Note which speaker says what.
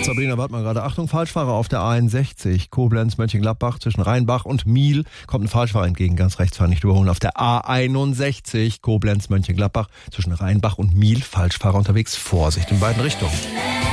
Speaker 1: Sabrina, warte mal gerade. Achtung, Falschfahrer auf der A61, Koblenz-Mönchengladbach zwischen Rheinbach und Miel. Kommt ein Falschfahrer entgegen, ganz rechts fahren, nicht überholen. Auf der A61, Koblenz-Mönchengladbach zwischen Rheinbach und Miel. Falschfahrer unterwegs, Vorsicht in beiden Richtungen.